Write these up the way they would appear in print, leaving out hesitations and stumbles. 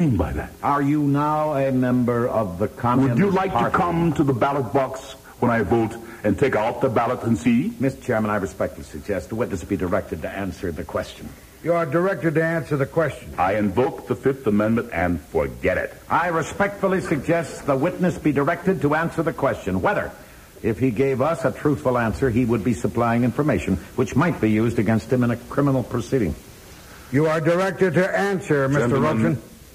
by that? Are you now a member of the Communist Would you like Party? to come to the ballot box when I vote and take out the ballot and see? Mr. Chairman, I respectfully suggest the witness be directed to answer the question. You are directed to answer the question. I invoke the Fifth Amendment and forget it. I respectfully suggest the witness be directed to answer the question whether, if he gave us a truthful answer, he would be supplying information which might be used against him in a criminal proceeding. You are directed to answer, Mr. Robson.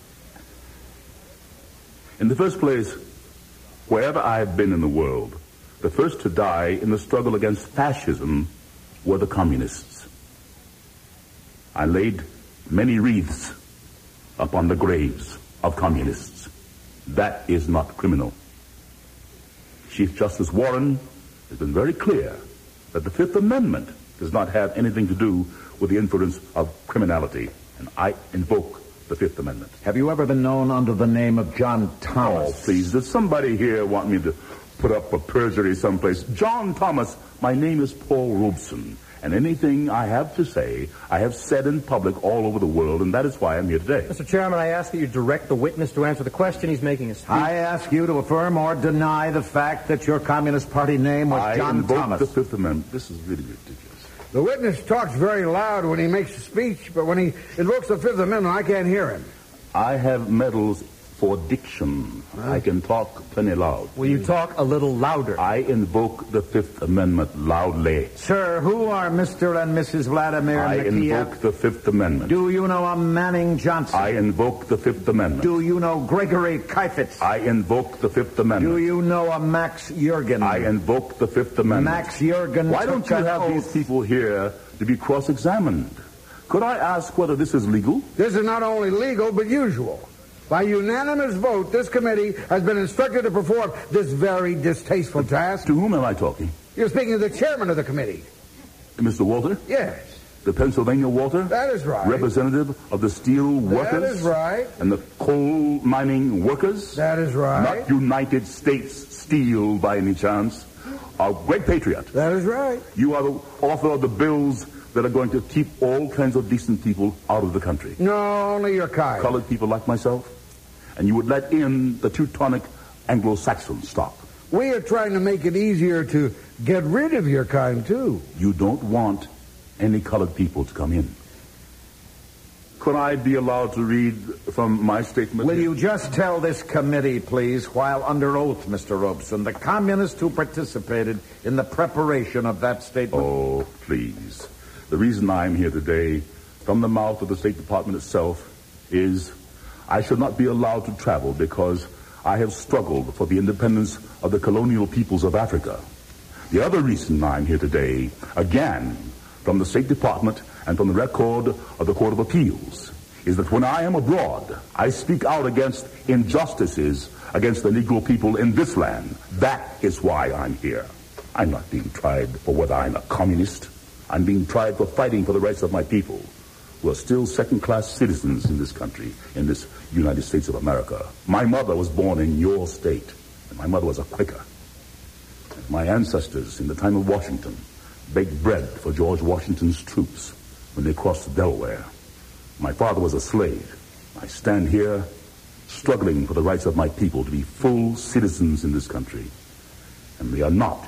In the first place, wherever I have been in the world, the first to die in the struggle against fascism were the communists. I laid many wreaths upon the graves of communists. That is not criminal. Chief Justice Warren has been very clear that the Fifth Amendment does not have anything to do with the inference of criminality, and I invoke the Fifth Amendment. Have you ever been known under the name of John Thomas? Oh, please, does somebody here want me to put up a perjury someplace? John Thomas, my name is Paul Robeson, and anything I have to say, I have said in public all over the world, and that is why I'm here today. Mr. Chairman, I ask that you direct the witness to answer the question. He's making a speech. I ask you to affirm or deny the fact that your Communist Party name was John Thomas. I invoke the Fifth Amendment. This is really ridiculous. The witness talks very loud when he makes a speech, but when he invokes the Fifth Amendment, I can't hear him. I have medals for diction. I can talk plenty loud. Will you talk a little louder? I invoke the Fifth Amendment loudly. Sir, who are Mr. and Mrs. Vladimir I Nakia? invoke the Fifth Amendment. Do you know a Manning Johnson? I invoke the Fifth Amendment. Do you know Gregory Kifitz? I invoke the Fifth Amendment. Do you know a Max Jurgen? I invoke the Fifth Amendment. Max Jurgen. Why don't you have these people here to be cross-examined? Could I ask whether this is legal? This is not only legal, but usual. By unanimous vote, this committee has been instructed to perform this very distasteful task. To whom am I talking? You're speaking to the chairman of the committee. Mr. Walter? Yes. The Pennsylvania Walter? That is right. Representative of the steel workers? That is right. And the coal mining workers? That is right. Not United States Steel by any chance. A great patriot. That is right. You are the author of the bills that are going to keep all kinds of decent people out of the country. No, only your kind. Colored people like myself. And you would let in the Teutonic Anglo-Saxon stock. We are trying to make it easier to get rid of your kind, too. You don't want any colored people to come in. Could I be allowed to read from my statement? Will you just tell this committee, please, while under oath, Mr. Robeson, the communists who participated in the preparation of that statement? Oh, please. The reason I'm here today, from the mouth of the State Department itself, is I should not be allowed to travel because I have struggled for the independence of the colonial peoples of Africa. The other reason I'm here today, again, from the State Department and from the record of the Court of Appeals, is that when I am abroad, I speak out against injustices against the Negro people in this land. That is why I'm here. I'm not being tried for whether I'm a communist. I'm being tried for fighting for the rights of my people, who are still second-class citizens in this country, in this United States of America. My mother was born in your state, and my mother was a Quaker. And my ancestors, in the time of Washington, baked bread for George Washington's troops when they crossed the Delaware. My father was a slave. I stand here struggling for the rights of my people to be full citizens in this country. And we are not.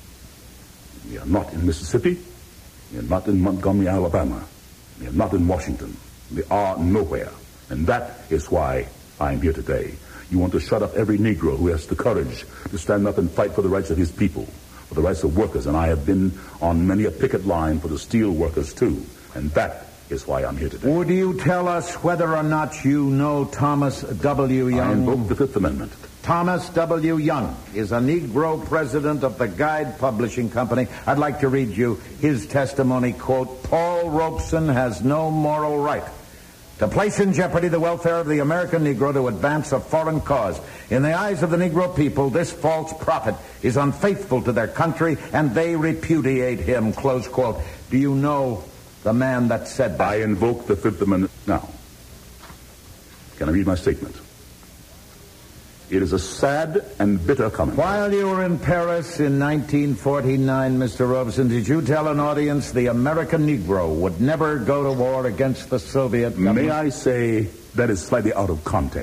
We are not in Mississippi. We are not in Montgomery, Alabama. We are not in Washington. We are nowhere. And that is why I'm here today. You want to shut up every Negro who has the courage to stand up and fight for the rights of his people, for the rights of workers. And I have been on many a picket line for the steel workers, too. And that is why I'm here today. Would you tell us whether or not you know Thomas W. Young? I invoke the Fifth Amendment. Thomas W. Young is a Negro president of the Guide Publishing Company. I'd like to read you his testimony, quote, Paul Robeson has no moral right to place in jeopardy the welfare of the American Negro to advance a foreign cause. In the eyes of the Negro people, this false prophet is unfaithful to their country, and they repudiate him, close quote. Do you know the man that said that? I invoke the Fifth Amendment. Now, can I read my statement? It is a sad and bitter comment. While you were in Paris in 1949, Mr. Robeson, did you tell an audience the American Negro would never go to war against the Soviet government? May I say that is slightly out of context.